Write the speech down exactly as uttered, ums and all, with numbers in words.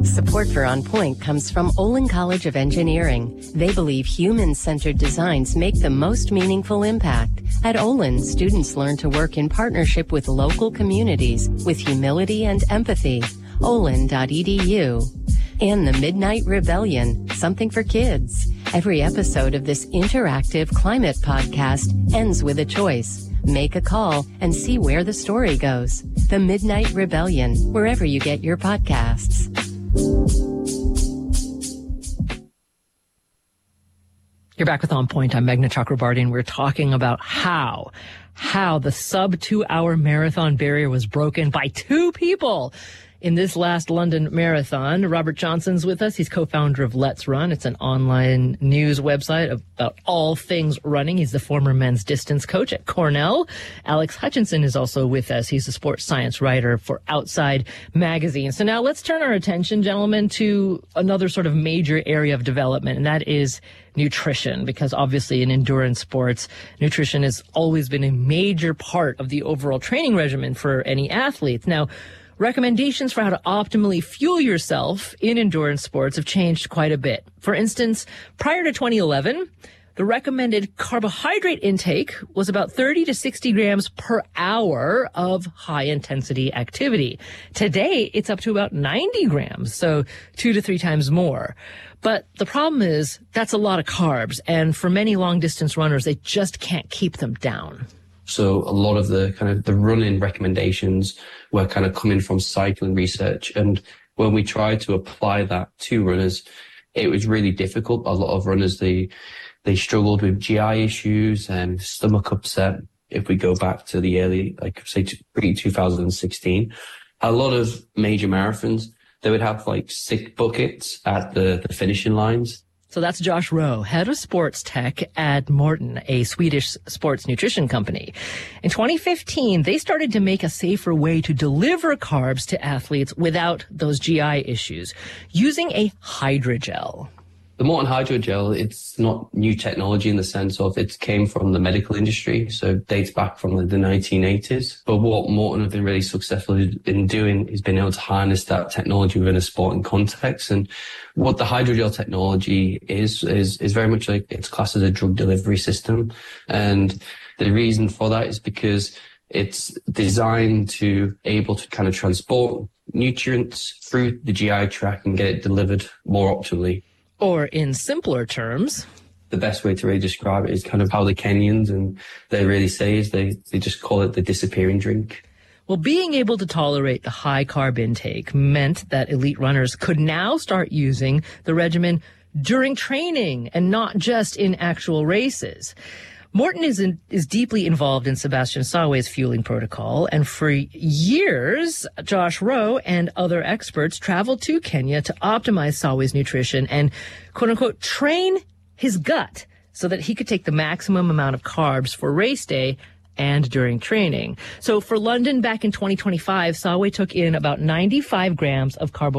Support for On Point comes from Olin College of Engineering. They believe human-centered designs make the most meaningful impact. At Olin, students learn to work in partnership with local communities with humility and empathy. olin dot e d u. And the Midnight Rebellion, something for kids. Every episode of this interactive climate podcast ends with a choice. Make a call and see where the story goes. The Midnight Rebellion, wherever you get your podcasts. You're back with On Point. I'm Meghna Chakrabarty, and we're talking about how, how the sub two hour marathon barrier was broken by two people in this last London marathon. Robert Johnson's with us. He's co-founder of Let's Run. It's an online news website about all things running. He's the former men's distance coach at Cornell. Alex Hutchinson is also with us. He's a sports science writer for Outside Magazine. So now let's turn our attention, gentlemen, to another sort of major area of development, and that is nutrition, because obviously in endurance sports, nutrition has always been a major part of the overall training regimen for any athlete. Now, recommendations for how to optimally fuel yourself in endurance sports have changed quite a bit. For instance, prior to twenty eleven, the recommended carbohydrate intake was about thirty to sixty grams per hour of high-intensity activity. Today, it's up to about ninety grams, so two to three times more. But the problem is that's a lot of carbs, and for many long-distance runners, they just can't keep them down. So a lot of the kind of the running recommendations were kind of coming from cycling research. And when we tried to apply that to runners, it was really difficult. A lot of runners, they, they struggled with G I issues and stomach upset. If we go back to the early, like say pre twenty sixteen, a lot of major marathons, they would have like sick buckets at the, the finishing lines. So that's Josh Rowe, head of sports tech at Morton, a Swedish sports nutrition company. In twenty fifteen, they started to make a safer way to deliver carbs to athletes without those G I issues, using a hydrogel. The Morton Hydrogel, it's not new technology in the sense of it came from the medical industry, so it dates back from the, the nineteen eighties. But what Morton have been really successful in doing is being able to harness that technology within a sporting context. And what the hydrogel technology is, is, is very much like it's classed as a drug delivery system. And the reason for that is because it's designed to able to kind of transport nutrients through the G I tract and get it delivered more optimally. Or in simpler terms, the best way to really describe it is kind of how the Kenyans and they really say is they, they just call it the disappearing drink. Well, being able to tolerate the high carb intake meant that elite runners could now start using the regimen during training and not just in actual races. Morton is in, is deeply involved in Sebastian Sawe's fueling protocol, and for years, Josh Rowe and other experts traveled to Kenya to optimize Sawe's nutrition and, quote-unquote, train his gut so that he could take the maximum amount of carbs for race day and during training. So for London back in twenty twenty-five, Sawe took in about ninety-five grams of carbohydrates